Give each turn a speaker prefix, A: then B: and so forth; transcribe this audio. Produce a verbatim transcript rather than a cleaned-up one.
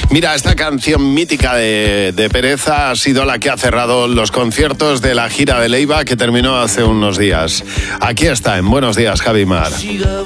A: Mira, esta canción mítica de, de Pérez ha sido la que ha cerrado los conciertos de la gira de Leiva que terminó hace unos días. Aquí está, en Buenos Días, Javi Mar.